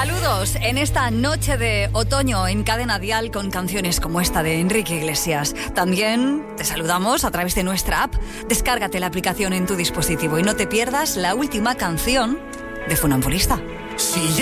Saludos en esta noche de otoño en Cadena Dial con canciones como esta de Enrique Iglesias. También te saludamos a través de nuestra app. Descárgate la aplicación en tu dispositivo y no te pierdas la última canción de Funambulista. Si